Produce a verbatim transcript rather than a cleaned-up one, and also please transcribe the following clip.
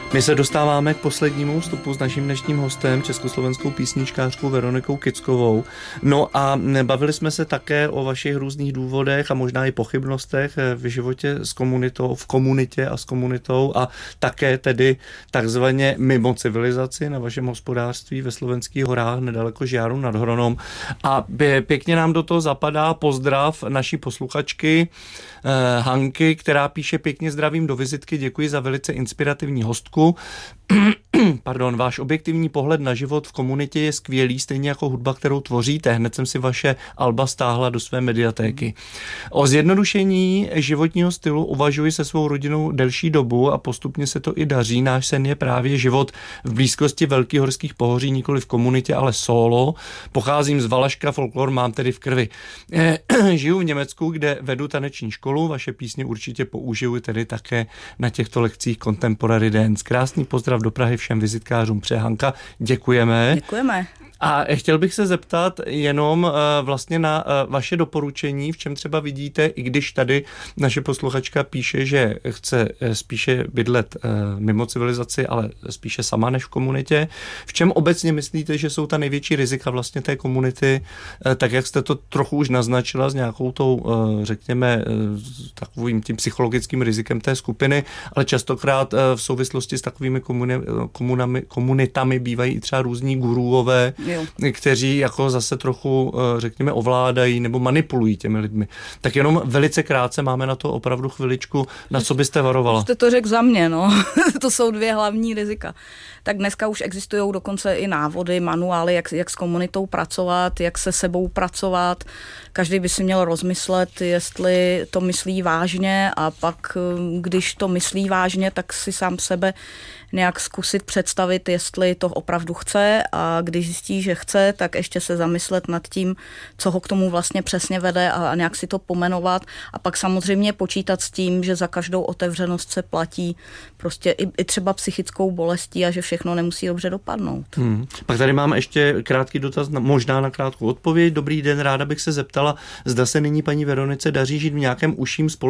My se dostáváme k poslednímu vstupu s naším dnešním hostem, československou písničkářkou Veronikou Kickovou. No a bavili jsme se také o vašich různých důvodech a možná i pochybnostech v životě s komunitou, v komunitě a s komunitou a také tedy takzvaně mimo civilizaci na vašem hospodářství ve Slovenských horách nedaleko Žiaru nad Hronom. A pěkně nám do toho zapadá pozdrav naší posluchačky eh, Hanky, která píše: pěkně zdravím do vizitky, děkuji za velice inspirativní hostku. Pardon, váš objektivní pohled na život v komunitě je skvělý, stejně jako hudba, kterou tvoříte. Hned jsem si vaše alba stáhla do své mediatéky. O zjednodušení životního stylu uvažuji se svou rodinou delší dobu a postupně se to i daří. Náš sen je právě život v blízkosti velkých horských pohoří, nikoli v komunitě, ale solo. Pocházím z Valašska, folklor mám tedy v krvi. Žiju v Německu, kde vedu taneční školu. Vaše písně určitě použiju tedy také na těchto lekcích Contemporary Dance. Krásný pozdrav do Prahy všem vizitkářům, přeje Hanka. Děkujeme. Děkujeme. A chtěl bych se zeptat jenom uh, vlastně na uh, vaše doporučení, v čem třeba vidíte, i když tady naše posluchačka píše, že chce uh, spíše bydlet uh, mimo civilizaci, ale spíše sama než v komunitě. V čem obecně myslíte, že jsou ta největší rizika vlastně té komunity, uh, tak jak jste to trochu už naznačila s nějakou tou, uh, řekněme, uh, takovým tím psychologickým rizikem té skupiny, ale častokrát uh, v souvislosti s takovými komuni, komunami, komunitami bývají i třeba různí guruové, jo, kteří jako zase trochu, řekněme, ovládají nebo manipulují těmi lidmi. Tak jenom velice krátce, máme na to opravdu chviličku, na co byste varovala? Jste to řekl za mě, no. To jsou dvě hlavní rizika. Tak dneska už existují dokonce i návody, manuály, jak, jak s komunitou pracovat, jak se sebou pracovat. Každý by si měl rozmyslet, jestli to myslí vážně, a pak, když to myslí vážně, tak si sám sebe nějak zkusit představit, jestli to opravdu chce, a když zjistí, že chce, tak ještě se zamyslet nad tím, co ho k tomu vlastně přesně vede, a nějak si to pomenovat, a pak samozřejmě počítat s tím, že za každou otevřenost se platí prostě i, i třeba psychickou bolestí a že všechno nemusí dobře dopadnout. Hmm. Pak tady mám ještě krátký dotaz, na, možná na krátkou odpověď. Dobrý den, ráda bych se zeptala, zda se nyní paní Veronice daří žít v nějakém užším společnosti